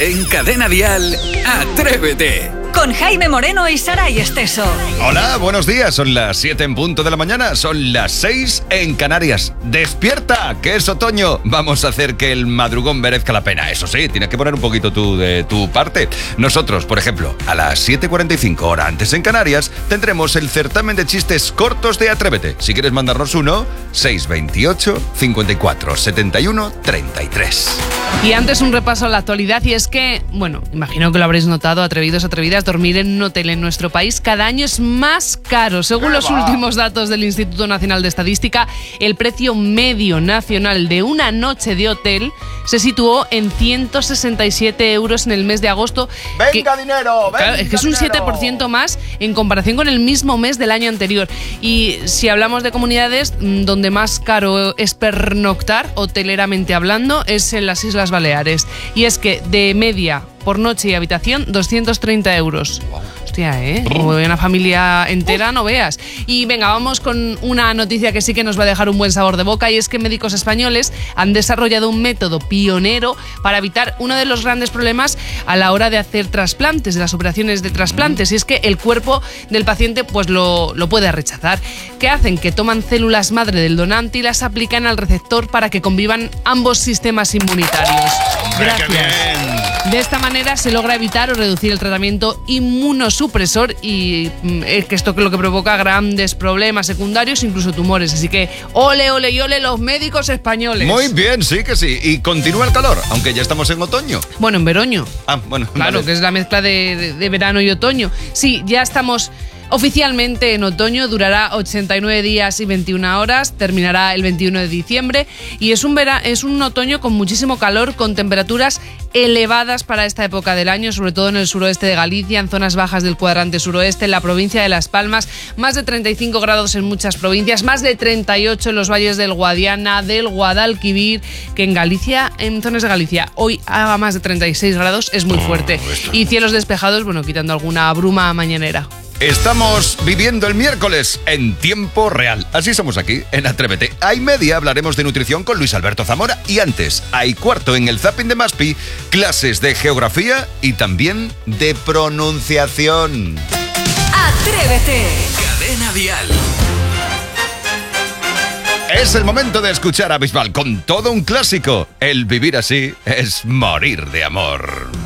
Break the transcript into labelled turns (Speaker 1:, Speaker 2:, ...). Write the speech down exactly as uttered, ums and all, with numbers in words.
Speaker 1: En Cadena Dial, Atrévete.
Speaker 2: Con Jaime Moreno y Saray Esteso.
Speaker 3: Hola, buenos días. Son las siete en punto de la mañana. Son las seis en Canarias. ¡Despierta! Que es otoño. Vamos a hacer que el madrugón merezca la pena. Eso sí, tienes que poner un poquito tú de tu parte. Nosotros, por ejemplo, a las siete cuarenta y cinco, hora antes en Canarias, tendremos el certamen de chistes cortos de Atrévete. Si quieres mandarnos uno, seis veintiocho, cincuenta y cuatro, setenta y uno, treinta y tres.
Speaker 4: Y antes un repaso a la actualidad, y es que, bueno, imagino que lo habréis notado, atrevidos, atrevidas, dormir en un hotel en nuestro país cada año es más caro. Según los últimos datos del Instituto Nacional de Estadística, el precio medio nacional de una noche de hotel se situó en ciento sesenta y siete euros en el mes de agosto.
Speaker 3: ¡Venga,
Speaker 4: que,
Speaker 3: dinero! ¡Venga,
Speaker 4: claro, es que es un
Speaker 3: dinero!
Speaker 4: siete por ciento más en comparación con el mismo mes del año anterior. Y si hablamos de comunidades, donde más caro es pernoctar, hoteleramente hablando, es en las Islas Baleares. Y es que de media por noche y habitación, doscientos treinta euros. Hostia, ¿eh? Como una familia entera, no veas. Y venga, vamos con una noticia que sí que nos va a dejar un buen sabor de boca, y es que médicos españoles han desarrollado un método pionero para evitar uno de los grandes problemas a la hora de hacer trasplantes, de las operaciones de trasplantes, y es que el cuerpo del paciente pues lo, lo puede rechazar. ¿Qué hacen? Que toman células madre del donante y las aplican al receptor para que convivan ambos sistemas inmunitarios. Gracias. De esta manera se logra evitar o reducir el tratamiento inmunosupresor y es que esto es lo que provoca grandes problemas secundarios, incluso tumores. Así que ole, ole y ole los médicos españoles.
Speaker 3: Muy bien, sí que sí. Y continúa el calor, aunque ya estamos en otoño.
Speaker 4: Bueno, en veroño.
Speaker 3: Ah, bueno.
Speaker 4: Claro,
Speaker 3: vale.
Speaker 4: que es la mezcla de, de, de verano y otoño. Sí, ya estamos oficialmente en otoño, durará ochenta y nueve días y veintiuna horas, terminará el veintiuno de diciembre y es un, vera, es un otoño con muchísimo calor, con temperaturas elevadas para esta época del año, sobre todo en el suroeste de Galicia, en zonas bajas del cuadrante suroeste, en la provincia de Las Palmas, más de treinta y cinco grados en muchas provincias, más de treinta y ocho en los valles del Guadiana, del Guadalquivir, que en Galicia, en zonas de Galicia, hoy haga más de treinta y seis grados, es muy fuerte. Y cielos despejados, bueno, quitando alguna bruma mañanera.
Speaker 3: Estamos viviendo el miércoles en tiempo real. Así somos aquí, en Atrévete. A y media hablaremos de nutrición con Luis Alberto Zamora. Y antes, a y cuarto en el Zapping de Maspi, clases de geografía y también de pronunciación.
Speaker 2: Atrévete.
Speaker 1: Cadena Dial.
Speaker 3: Es el momento de escuchar a Bisbal con todo un clásico. El vivir así es morir de amor.